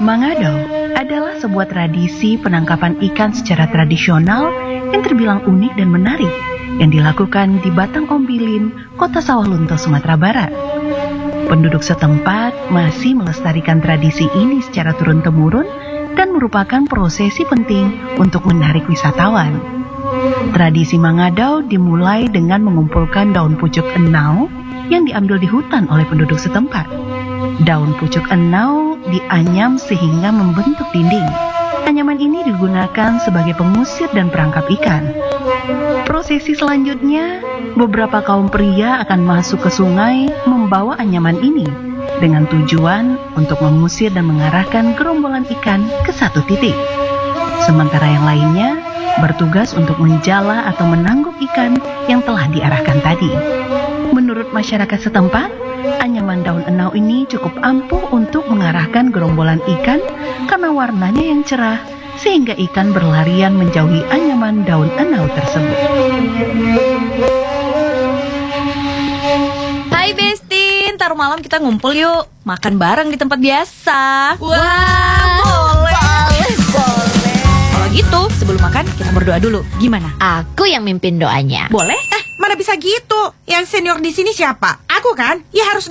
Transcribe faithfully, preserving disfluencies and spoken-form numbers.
Mangadaw adalah sebuah tradisi penangkapan ikan secara tradisional yang terbilang unik dan menarik yang dilakukan di Batang Ombilin, Kota Sawalunto, Sumatera Barat. Penduduk setempat masih melestarikan tradisi ini secara turun-temurun dan merupakan prosesi penting untuk menarik wisatawan. Tradisi Mangadaw dimulai dengan mengumpulkan daun pucuk enau yang diambil di hutan oleh penduduk setempat. Daun pucuk enau dianyam sehingga membentuk dinding. Anyaman ini digunakan sebagai pengusir dan perangkap ikan. Prosesi selanjutnya, beberapa kaum pria akan masuk ke sungai membawa anyaman ini dengan tujuan untuk mengusir dan mengarahkan gerombolan ikan ke satu titik. Sementara yang lainnya bertugas untuk menjala atau menangguk ikan yang telah diarahkan tadi. Menurut masyarakat setempat, anyaman daun enau ini cukup ampuh untuk mengarahkan gerombolan ikan karena warnanya yang cerah, sehingga ikan berlarian menjauhi anyaman daun enau tersebut. Hai Besti, ntar malam kita ngumpul yuk, makan bareng di tempat biasa. Wah, boleh. Boleh, boleh. Kalau gitu, sebelum makan kita berdoa dulu. Gimana? Aku yang mimpin doanya. Boleh? Eh, mana bisa gitu? Yang senior di sini siapa? Aku kan? Ya harus